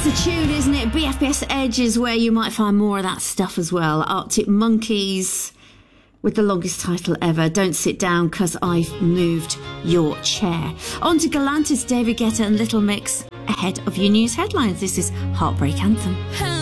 That's a tune, isn't it? BFBS Edge is where you might find more of that stuff as well. Arctic Monkeys with the longest title ever, Don't Sit Down 'Cause I've Moved Your Chair. On to Galantis, David Guetta and Little Mix ahead of your news headlines. This is Heartbreak Anthem.